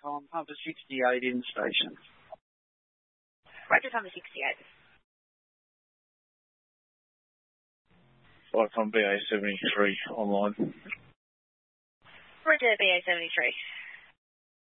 on Pumper 68 in station. Roger, Pumper 68. Flight from BA 73 online. Roger, BA 73.